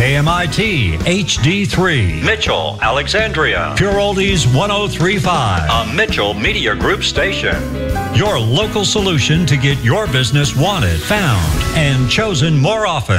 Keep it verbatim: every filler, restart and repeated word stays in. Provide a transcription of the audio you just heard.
K M I T H D three, Mitchell, Alexandria. Pure Oldies one oh three point five, A Mitchell Media Group station. Your local solution to get your business wanted, found, and chosen more often.